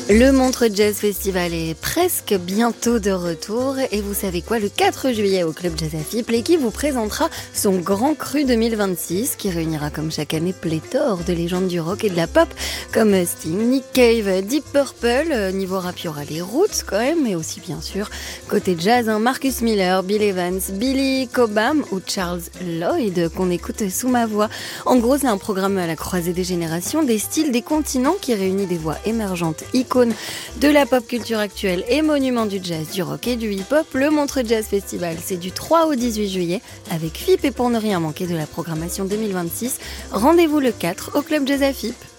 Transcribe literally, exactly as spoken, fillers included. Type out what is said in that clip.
Le Montreux Jazz Festival est presque bientôt de retour et vous savez quoi, le quatre juillet au Club Jazz Afip, l'équipe vous présentera son Grand Cru deux mille vingt-six qui réunira comme chaque année pléthore de légendes du rock et de la pop comme Sting, Nick Cave, Deep Purple. Niveau rap, il y aura les Roots quand même, mais aussi bien sûr côté jazz, hein, Marcus Miller, Bill Evans, Billy Cobham ou Charles Lloyd qu'on écoute sous ma voix. En gros, c'est un programme à la croisée des générations, des styles, des continents qui réunit des voix émergentes, icônes de la pop culture actuelle et monuments du jazz, du rock et du hip-hop. Le Montreux Jazz Festival, c'est du trois au dix-huit juillet avec F I P et pour ne rien manquer de la programmation deux mille vingt-six. Rendez-vous le quatre au Club Jazz Afip.